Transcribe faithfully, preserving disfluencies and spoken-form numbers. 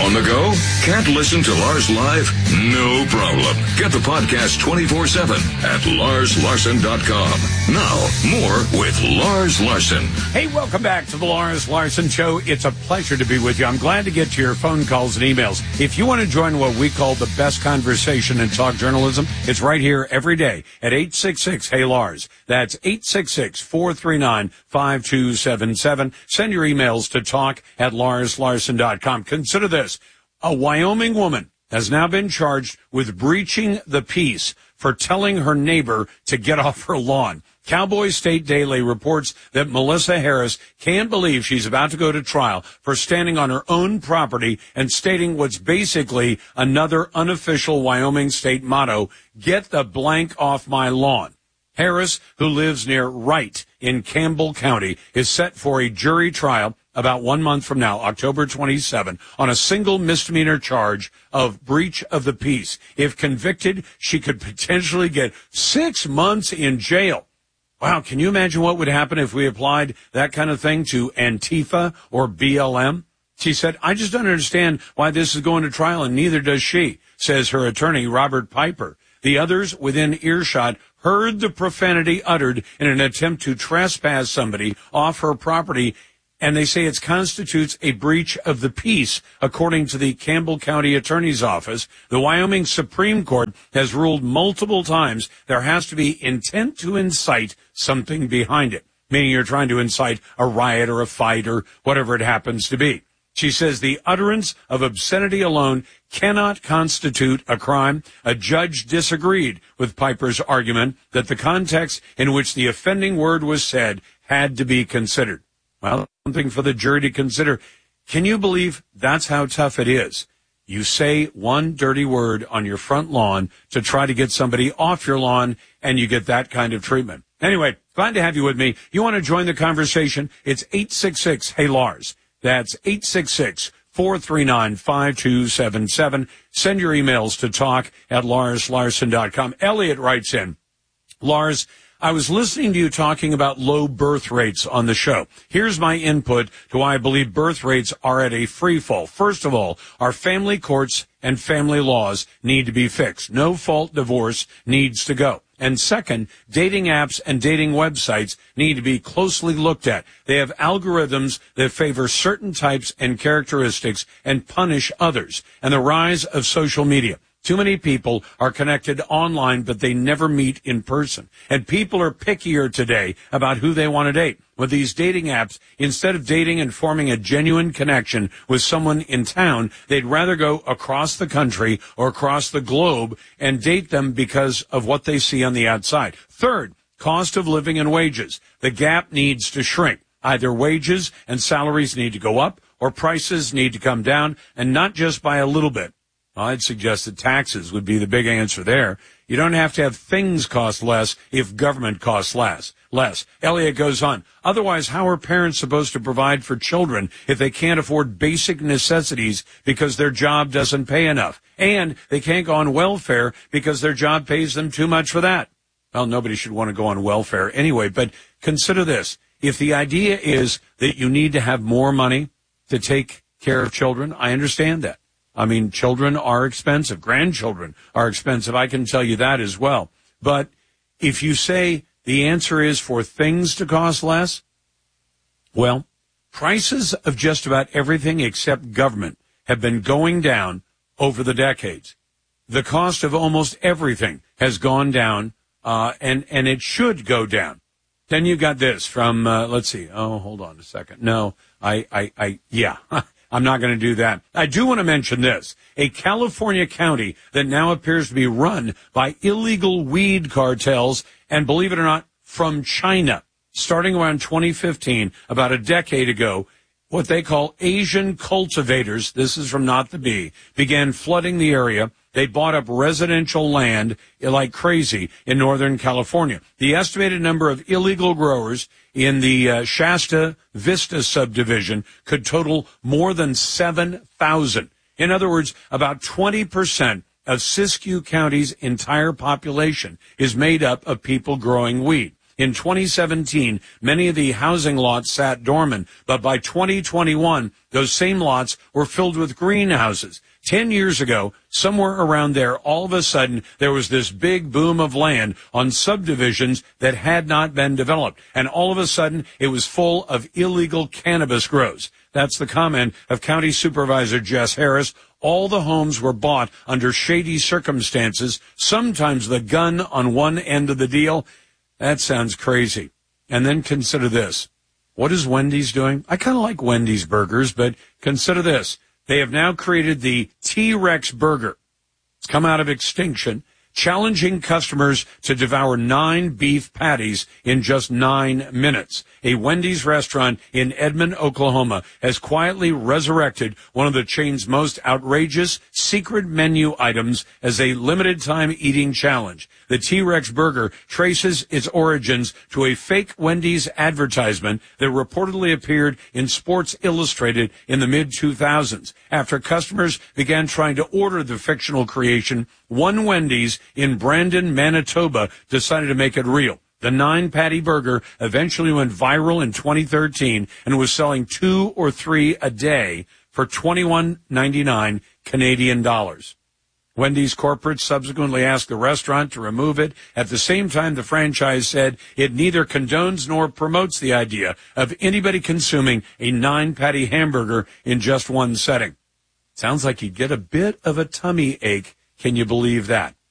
On the go? Can't listen to Lars live? No problem. Get the podcast twenty-four seven at lars larson dot com. Now, more with Lars Larson. Hey, welcome back to the Lars Larson Show. It's a pleasure to be with you. I'm glad to get to your phone calls and emails. If you want to join what we call the best conversation in talk journalism, it's right here every day at eight six six, hey Lars. That's eight six six, four three nine, five two seven seven. Send your emails to talk at lars larson dot com. Consider this. A Wyoming woman has now been charged with breaching the peace for telling her neighbor to get off her lawn. Cowboy State Daily reports that Melissa Harris can't believe she's about to go to trial for standing on her own property and stating what's basically another unofficial Wyoming state motto, get the blank off my lawn. Harris, who lives near Wright in Campbell County, is set for a jury trial about one month from now, October twenty-seventh, on a single misdemeanor charge of breach of the peace. If convicted, she could potentially get six months in jail. Wow, can you imagine what would happen if we applied that kind of thing to Antifa or B L M? She said, I just don't understand why this is going to trial, and neither does she, says her attorney, Robert Piper. The others within earshot heard the profanity uttered in an attempt to trespass somebody off her property, and they say it constitutes a breach of the peace, according to the Campbell County Attorney's Office. The Wyoming Supreme Court has ruled multiple times there has to be intent to incite something behind it, meaning you're trying to incite a riot or a fight or whatever it happens to be. She says the utterance of obscenity alone cannot constitute a crime. A judge disagreed with Piper's argument that the context in which the offending word was said had to be considered. Well, something for the jury to consider. Can you believe that's how tough it is? You say one dirty word on your front lawn to try to get somebody off your lawn, and you get that kind of treatment. Anyway, glad to have you with me. You want to join the conversation? It's eight six six, hey Lars. That's eight six six, four three nine, five two seven seven. Send your emails to talk at lars larson dot com. Elliot writes in, Lars, I was listening to you talking about low birth rates on the show. Here's my input to why I believe birth rates are at a free fall. First of all, our family courts and family laws need to be fixed. No-fault divorce needs to go. And second, dating apps and dating websites need to be closely looked at. They have algorithms that favor certain types and characteristics and punish others. And the rise of social media. Too many people are connected online, but they never meet in person. And people are pickier today about who they want to date. With these dating apps, instead of dating and forming a genuine connection with someone in town, they'd rather go across the country or across the globe and date them because of what they see on the outside. Third, cost of living and wages. The gap needs to shrink. Either wages and salaries need to go up or prices need to come down, and not just by a little bit. I'd suggest that taxes would be the big answer there. You don't have to have things cost less if government costs less. Less. Elliot goes on. Otherwise, how are parents supposed to provide for children if they can't afford basic necessities because their job doesn't pay enough? And they can't go on welfare because their job pays them too much for that. Well, nobody should want to go on welfare anyway, but consider this. If the idea is that you need to have more money to take care of children, I understand that. I mean, children are expensive. Grandchildren are expensive. I can tell you that as well. But if you say the answer is for things to cost less, well, prices of just about everything except government have been going down over the decades. The cost of almost everything has gone down, uh, and, and it should go down. Then you got this from, uh, let's see. Oh, hold on a second. No, I, I, I, yeah. I'm not going to do that. I do want to mention this. A California county that now appears to be run by illegal weed cartels, and believe it or not, from China. Starting around twenty fifteen, about a decade ago, what they call Asian cultivators, this is from Not the Bee, began flooding the area. They bought up residential land like crazy in Northern California. The estimated number of illegal growers in the uh, Shasta Vista subdivision could total more than seven thousand. In other words, about twenty percent of Siskiyou County's entire population is made up of people growing weed. In twenty seventeen, many of the housing lots sat dormant, but by twenty twenty-one, those same lots were filled with greenhouses. Ten years ago, somewhere around there, all of a sudden, there was this big boom of land on subdivisions that had not been developed. And all of a sudden, it was full of illegal cannabis grows. That's the comment of County Supervisor Jess Harris. All the homes were bought under shady circumstances, sometimes the gun on one end of the deal. That sounds crazy. And then consider this. What is Wendy's doing? I kind of like Wendy's burgers, but consider this. They have now created the T-Rex burger. It's come out of extinction, challenging customers to devour nine beef patties in just nine minutes. A Wendy's restaurant in Edmond, Oklahoma, has quietly resurrected one of the chain's most outrageous secret menu items as a limited-time eating challenge. The T-Rex burger traces its origins to a fake Wendy's advertisement that reportedly appeared in Sports Illustrated in the mid two thousands. After customers began trying to order the fictional creation, one Wendy's in Brandon, Manitoba, decided to make it real. The nine-patty burger eventually went viral in twenty thirteen and was selling two or three a day for twenty-one ninety-nine Canadian dollars. Wendy's corporate subsequently asked the restaurant to remove it. At the same time, the franchise said it neither condones nor promotes the idea of anybody consuming a nine-patty hamburger in just one setting. Sounds like you'd get a bit of a tummy ache. Can you believe that?